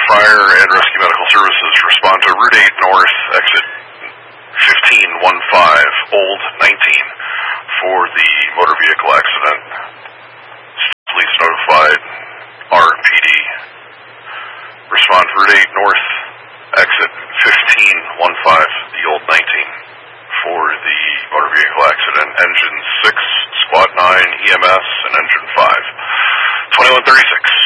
Fire and Rescue Medical Services respond to Route 8 North, exit 1515, Old 19, for the motor vehicle accident. Police notified RPD. Respond to Route 8 North, exit 1515, the Old 19, for the motor vehicle accident. Engine 6, Squad 9, EMS, and Engine 5. 2136.